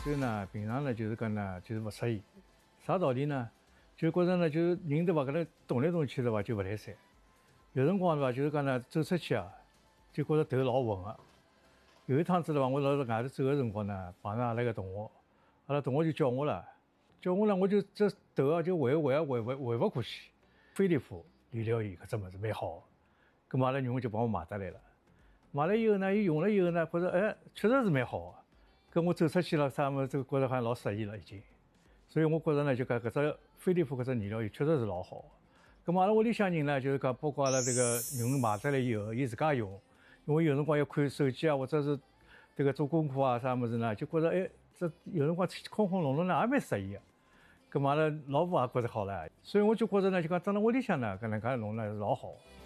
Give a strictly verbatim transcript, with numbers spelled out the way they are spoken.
所以呢，平常呢就是讲呢，就是勿适宜。啥道理呢？就觉着呢，就是人对伐，搿能动来动去对伐，就勿来三。有辰光对伐，就是讲呢，走出去啊，就觉着头老昏个。有一趟子对伐，我辣辣外头走个辰光呢，碰上阿拉个同学，阿拉同学就叫我了，叫我了，我就这头啊就回回啊回回回勿过去。飞利浦理疗仪搿只物事蛮好，咁嘛阿拉囡恩就帮我买得来了。买了以后呢，伊用了以后呢，觉着哎，确实是蛮好个。跟我走出去了，啥么子，觉着好像老适意了已经。所以我觉着呢，就讲搿只飞利浦搿只理疗仪确实是老好。咁嘛阿拉屋里向人呢，就是讲包括阿拉这个囡恩买得来以后，伊自家用，因为有辰光要看手机啊，或者是这个做功课啊啥么子呢，就觉着哎，这有辰光空空洞洞呢，也蛮适意个。咁嘛阿拉老婆也觉着好了，所以我就觉着呢，就讲蹲辣屋里向呢，搿能介弄呢是老好。